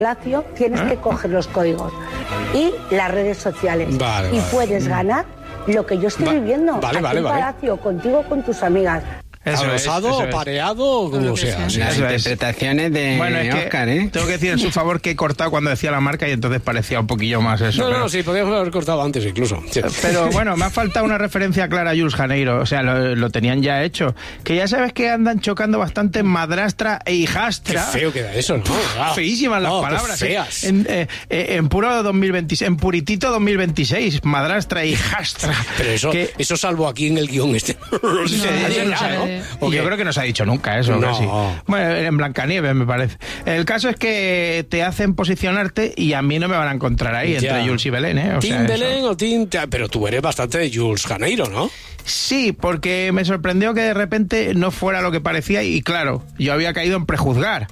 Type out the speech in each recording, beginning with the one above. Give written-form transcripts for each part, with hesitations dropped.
Palacio, tienes que coger los códigos y las redes sociales. Y puedes ganar lo que yo estoy viviendo aquí en Palacio, contigo, con tus amigas. Adosado o pareado, como sea. Las interpretaciones de Óscar, Tengo que decir en su favor que he cortado cuando decía la marca y entonces parecía un poquillo más eso. No, sí, podríamos haber cortado antes incluso. Sí. Pero bueno, me ha faltado una referencia clara a Jules Janeiro. O sea, lo tenían ya hecho. Que ya sabes que andan chocando bastante madrastra e hijastra. Qué feo queda eso, ¿no? Feísimas las palabras. Feas. En puro 2026, en puritito 2026, madrastra e hijastra. Pero eso salvo aquí en el guión este. Y yo creo que no se ha dicho nunca eso. No. Casi. Bueno, en Blancanieves me parece. El caso es que te hacen posicionarte y a mí no me van a encontrar ahí entre Jules y Belén, ¿eh? Team Belén o Team... Pero tú eres bastante de Jules Janeiro, ¿no? Sí, porque me sorprendió que de repente no fuera lo que parecía y claro, yo había caído en prejuzgar.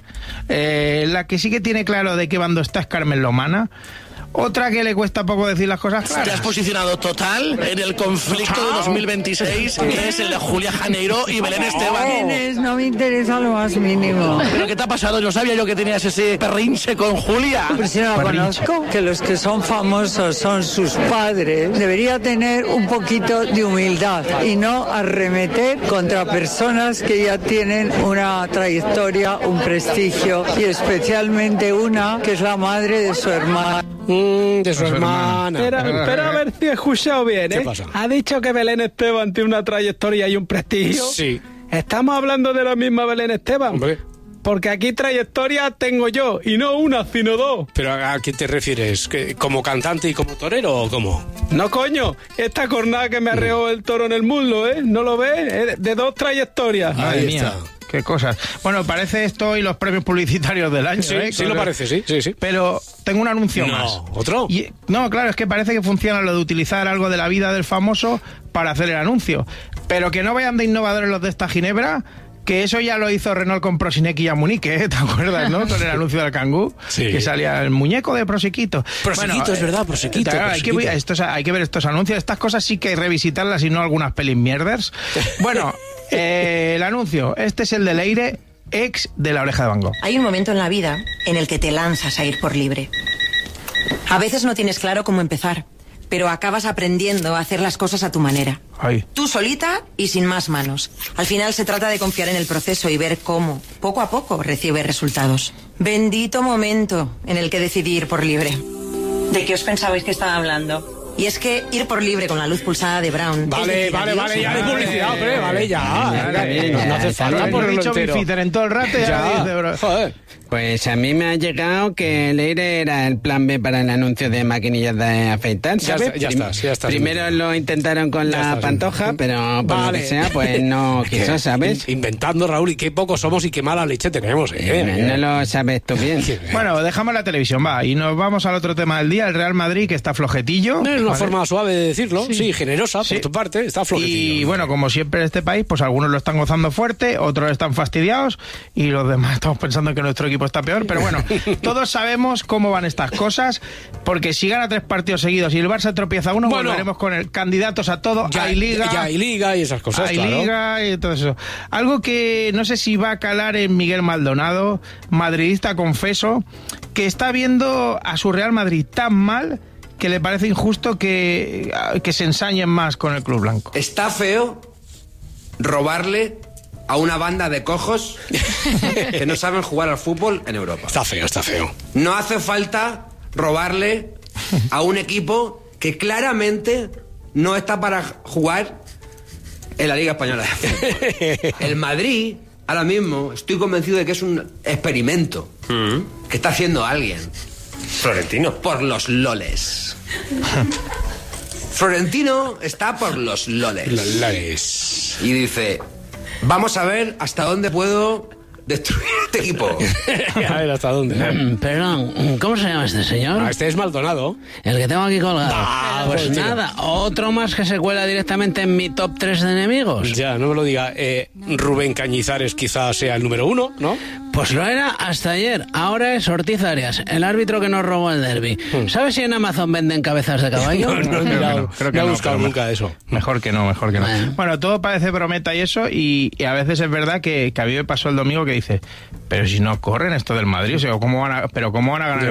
La que sí que tiene claro de qué bando está es Carmen Lomana. Otra que le cuesta poco decir las cosas claras. Te has posicionado total en el conflicto de 2026, que es el de Julia Janeiro y Belén Esteban. No me interesa lo más mínimo. ¿Pero qué te ha pasado? No sabía yo que tenías ese perrinche con Julia. Pues si no la conozco, que los que son famosos son sus padres. Debería tener un poquito de humildad y no arremeter contra personas que ya tienen una trayectoria, un prestigio y especialmente una que es la madre de su hermana. De su hermana. Pero a ver si he escuchado bien, ¿Qué pasa? ¿Ha dicho que Belén Esteban tiene una trayectoria y un prestigio? Sí. ¿Estamos hablando de la misma Belén Esteban? Hombre. Porque aquí trayectoria tengo yo, y no una, sino dos. ¿Pero a qué te refieres? ¿Como cantante y como torero o cómo? No, coño, esta cornada que me arreó el toro en el muslo, ¿No lo ves? De dos trayectorias. Madre mía. Qué cosas. Bueno, parece esto y los premios publicitarios del año, Sí, sí lo parece, sí. Pero tengo un anuncio más. ¿Otro? No, claro, es que parece que funciona lo de utilizar algo de la vida del famoso para hacer el anuncio. Pero que no vayan de innovadores los de esta ginebra, que eso ya lo hizo Renault con Prosinequi y Amunique, ¿te acuerdas, no? Con el anuncio del cangú, que salía el muñeco de Prosequito. Prosequito, es verdad, Prosequito. Hay que ver estos anuncios. Estas cosas sí que hay que revisitarlas y no algunas pelis mierders. Bueno, el anuncio. Este es el de Leire, ex de La Oreja de Van Gogh. Hay un momento en la vida en el que te lanzas a ir por libre. A veces no tienes claro cómo empezar, pero acabas aprendiendo a hacer las cosas a tu manera. Ay. Tú solita y sin más manos. Al final se trata de confiar en el proceso y ver cómo, poco a poco, recibes resultados. Bendito momento en el que decidí ir por libre. ¿De qué os pensabais que estaba hablando? Y es que ir por libre con la luz pulsada de Brown... Vale, ya de publicidad, hombre, vale, ya. No hace falta por el dicho Bifitter en todo el rato ya. Joder. Pues a mí me ha llegado que Leire era el plan B para el anuncio de maquinillas de afeitar, ¿sabes? Ya está. Primero lo intentaron con la Pantoja, pero por lo que sea, pues no quiso, ¿sabes? Inventando, Raúl, y qué pocos somos y qué mala leche tenemos, No lo sabes tú bien. Bueno, dejamos la televisión, y nos vamos al otro tema del día, el Real Madrid, que está flojetillo. Es una forma suave de decirlo, sí, generosa, por tu parte, está flojetillo. Y bueno, como siempre en este país, pues algunos lo están gozando fuerte, otros están fastidiados, y los demás estamos pensando que nuestro equipo está peor, pero bueno, todos sabemos cómo van estas cosas, porque si gana 3 partidos seguidos y el Barça tropieza uno, volveremos con el candidatos a todo, hay liga y esas cosas, hay liga y todo eso. Algo que no sé si va a calar en Miguel Maldonado, madridista confeso, que está viendo a su Real Madrid tan mal que le parece injusto que se ensañen más con el club blanco. Está feo robarle a una banda de cojos que no saben jugar al fútbol en Europa. Está feo. No hace falta robarle a un equipo que claramente no está para jugar en la Liga Española de Fútbol. El Madrid, ahora mismo, estoy convencido de que es un experimento que está haciendo alguien. Florentino. Por los loles. Florentino está por los loles. Los loles. Y dice... Vamos a ver hasta dónde puedo destruir este equipo. A ver, ¿hasta dónde? Perdón, ¿cómo se llama este señor? Este es Maldonado. El que tengo aquí colgado. Pues nada, otro más que se cuela directamente en mi top 3 de enemigos. Ya, no me lo diga. Rubén Cañizares quizás sea el número 1, ¿no? Pues lo era hasta ayer. Ahora es Ortiz Arias, el árbitro que nos robó el derbi. ¿Sabes si en Amazon venden cabezas de caballo? Creo que no he buscado nunca eso. Mejor que no. Bueno, todo parece brometa y eso, y a veces es verdad que a mí me pasó el domingo que dice, pero si no corren esto del Madrid, o sea, ¿cómo van a ganar?